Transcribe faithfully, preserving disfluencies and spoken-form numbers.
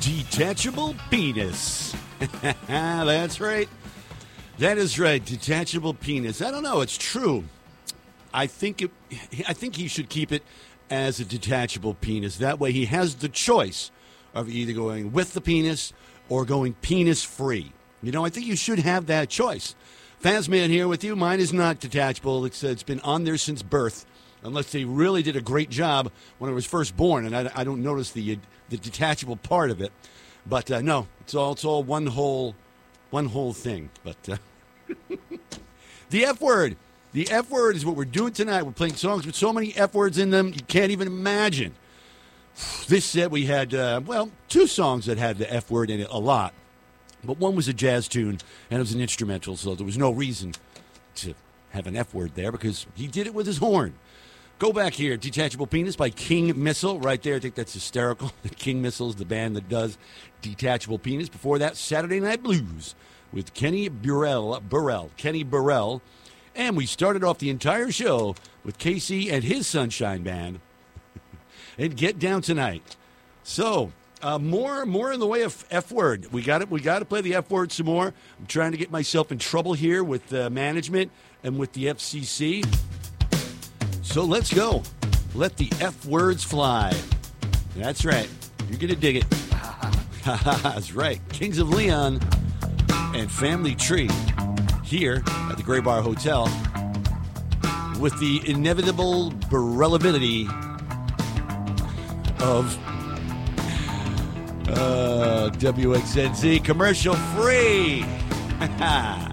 Detachable penis. That's right. That is right. Detachable penis. I don't know. It's true. I think it, I think he should keep it as a detachable penis. That way he has the choice of either going with the penis or going penis-free. You know, I think you should have that choice. Fazman here with you. Mine is not detachable. It's, uh, it's been on there since birth, unless they really did a great job when I was first born, and I, I don't notice the the detachable part of it. But uh, no, it's all it's all one whole one whole thing. But uh, the F word, the F word is what we're doing tonight. We're playing songs with so many F words in them you can't even imagine. This set we had uh, well two songs that had the F word in it a lot, but one was a jazz tune and it was an instrumental, so there was no reason to have an F word there because he did it with his horn. Go back here, Detachable Penis by King Missile, right there. I think that's hysterical. King Missile is the band that does Detachable Penis. Before that, Saturday Night Blues with Kenny Burrell, Burrell, Kenny Burrell. And we started off the entire show with K C and his Sunshine Band and Get Down Tonight. So, uh, more more in the way of F word. We got it. We got to play the F word some more. I'm trying to get myself in trouble here with uh, management and with the F C C. So let's go. Let the F words fly. That's right. You're going to dig it. That's right. Kings of Leon and Family Tree here at the Gray Bar Hotel with the inevitable irrelevability of uh, W X N Z commercial free.